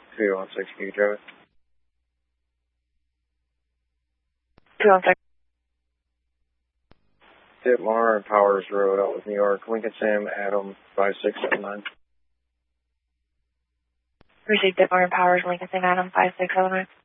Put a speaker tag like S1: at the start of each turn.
S1: 216, can you drive it?
S2: 216.
S1: Ditmar and Powers Road, Outlook, New York. Lincoln Sam, Adam, 5679.
S2: Received Ditmar and Powers, Lincoln Sam, Adam, 5679.